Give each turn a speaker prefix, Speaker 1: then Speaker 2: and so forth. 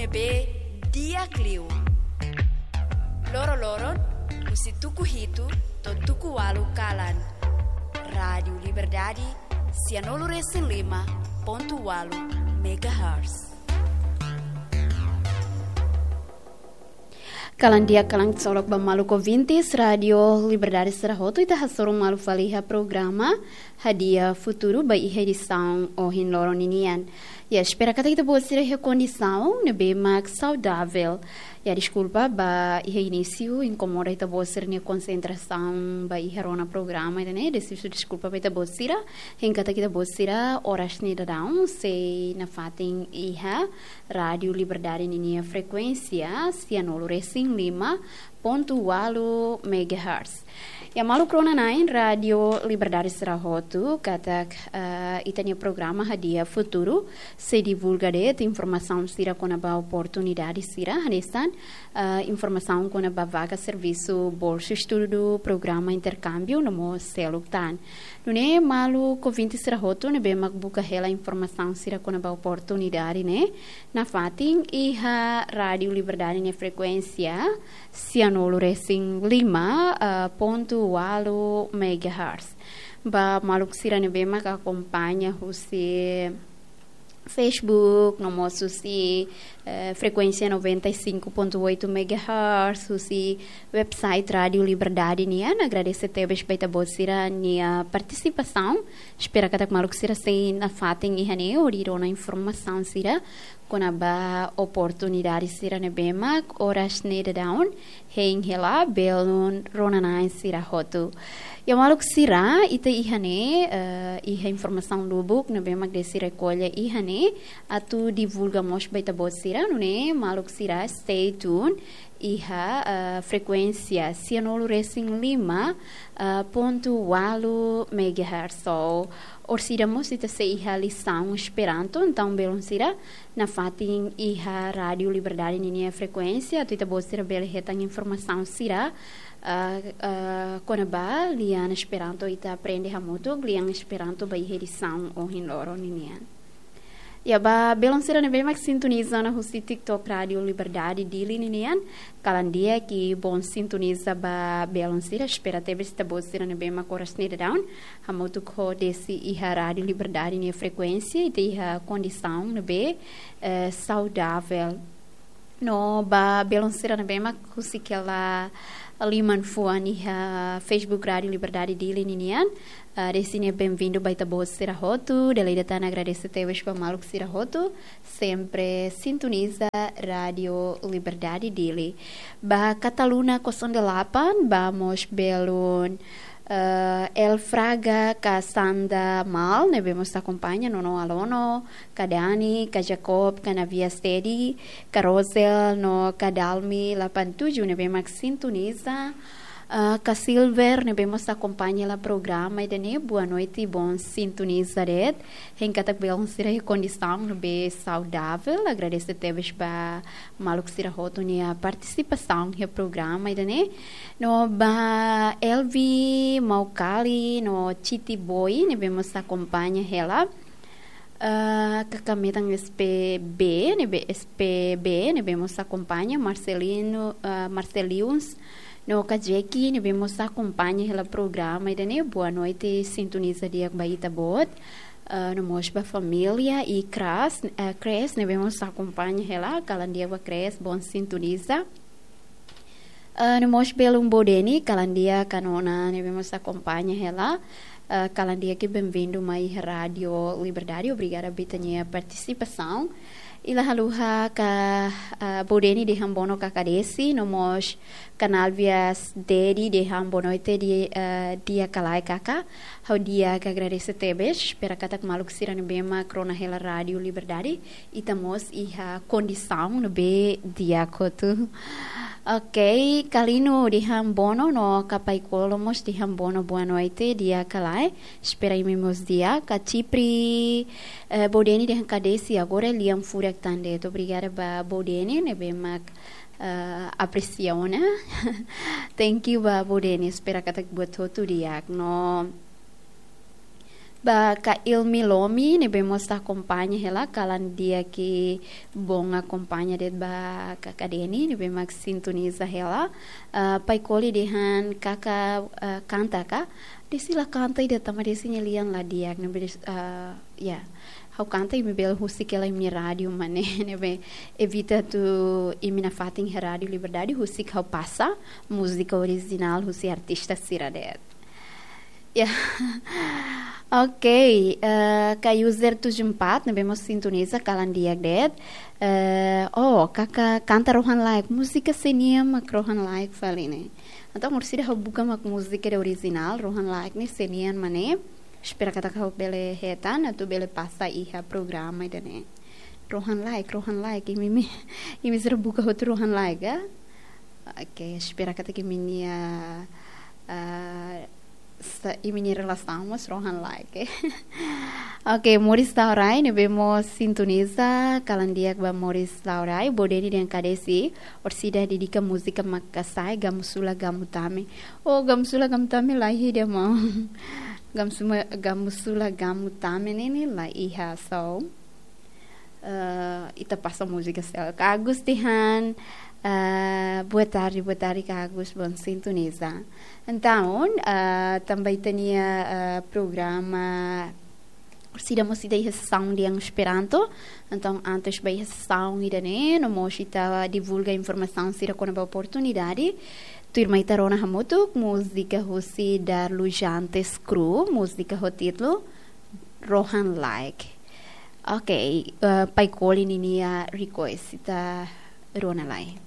Speaker 1: nebe dia Clio. Loro-loron, musi tuku hitu, to tuku walu kalan. Rádio Liberdade, 105.8 MHz.
Speaker 2: Kalan dia kalang solok ba maluko vintis Radio Liberdade Serahoto ita hasorong malu faliha programa Hadia Futuro ba edição o hinloron inian. Ya espera que kita boa ser a condição ne bem mais saudável. Ya desculpa ba início incomoda ita boa ser ne concentração ba iherona programa né deciso desculpa ba ita boa ser encata kita boa ser horas ne dadão se na fatin iha Radio Liberdade ninia frequência 105.8 MHz. Ya malu krona nain Radio Liberdade Serahoto katak itania programa Hadia Futuro se divulga de informação sira com a oportunidade sira hanestan informação com a vaga serviço bolsa estudo programa intercâmbio no mo seluktan nune malu COVID Serahoto ne be magbuka hela informação sira com a oportunidade ne na fatin iha Radio Liberdade ne frequência 105.8 MHz. Ba maluk sira ne bema ka acompanha husi Facebook, no moço si frequência 95.8 MHz, husi website Radio Liberdade nian. Agradecer tebes baita bosira nia participação. Espera que tak maluk sira sei na fatin ihane orirona informação sira com a oportunidade sira ne bema horas ne down heng hela belun ronanai sira hotu. Ya maluk sira ita ihane iha informação lubuk ne bema desi recolha ihane atu divulga mos baita bosira nune maluk sira stay tuned iha frequência 105.8 MHz. So orsidamos ita se iha lição esperanto então belum sira na fatin iha Radio Liberdade ninia frequência tu ita bosira bele hetang informação sira konaba lian esperanto ita aprende hamuto lian esperanto ba edição o hinloro ninian. Ya ba belum sira ne bem mais sintoniza na husi TikTok Radio Liberdade dili ninian kalan dia ki bon sintoniza ba belum sira espera tebe sta bo sira ne bem mais coras ne down hamuto ko desi iha Radio Liberdade ne frequência ita iha condição ne be saudável no ba belum sira ne bem mais husi kela Liman Fuan iha Facebook Radio Liberdade dili ninian. Desine bem-vindo baita boa Serahoto. Deleida tan agradecer teves pa maluk Serahoto. Sempre sintoniza Radio Liberdade dili. Ba Cataluna 08 vamos belun El Fraga Casanda Mal, ne vemos acompanha no Alono, Kadani, Ka Jacob, Canavia Steady, Carosel no Cadalmi, La Pantuju, ne vemos sintoniza. Ka Silver, ne vemos acompanha la programa e dene boa noite, bom sintonizaret. Henkatak belong sira condição no be saudável. Agradecer teves ba maluk sira hoto nia participação no programa e dene no ba Elvi Maukali no Chiti Boy, ne vemos acompanha ela. Kakametang SPB, ne vemos acompanha Marcelius no Kajeki, ne vemos acompanha ela programa e dene boa noite, sintoniza dia baita bot. No mosba família e Cres, ne vemos acompanha ela, kalandia ba Cres, bom sintoniza. No mosbelum bodeni, kalandia canona, ne vemos acompanha ela. Kalandia que bem-vindo mais Radio Liberdade, obrigada bitanya participação. Ila haluha ka bodeni de hambono kakadesi nomos canal vias dedi de hambono ite dia kalai kaka hau dia ka agradece tebes espera katak maluk sira bema krona hela Radio Liberdade itamos iha condição no be dia kotu. Ok, kalino de hambono no kapai kolomos de hambono boa noite dia kalai espera imemos dia ka Chipri bodeni de kadesi agora liam furak tande obrigada ba bodeni ne bema apreciona. Thank you ba bodeni espera katak buat tu dia no Ba ka Ilmi Lomi ne bemos ta acompanha ela kalan dia que bom acompanha det ba kakadeni ne bemak sintoniza ela pai koli dehan kaka canta ka desila canta ida tama desinya lian la dia ne ya hau canta imi bel husik ela imi rádio mane ne be evita tu imi na fatin rádio liberdade husik hau passa música original husi artista siradet. Ya. Oke, ka user 74 nabemos sintoniza kalan diag det. Kaka canta rohan like música senia mak rohan like faline. Então morsida hau buka mak música de original rohan like ni senian mane. Espera kata kau bele hetan atau bele passa iha programa idane. Rohan like imi ser buka hot rohan like ya. Oke, espera kata que minia imini relação mas rohan like. Ok, Moris Laurai ne vemos sintoniza kalandiak ba Moris Laurai bodeni dan kadesi orsida didika musika makasai gamsula gamutame. Gamsula gamutame lahi dia mau. Gamsula gamutame nini la iha so. Ita passa música sel. Kagus tihan. Boa tarde Cagus, bom sintoniza. Então, também tinha programa Orsida mosida sound yang Esperanto. Então, antes vai sound idane, no mochita divulga informação sira com a oportunidade. Tu irmã Itarona Hamutuk, música hosi dar Lujantes Crew, música ho título Rohan Like. Ok, pai koli ninia request ita Rona Lai.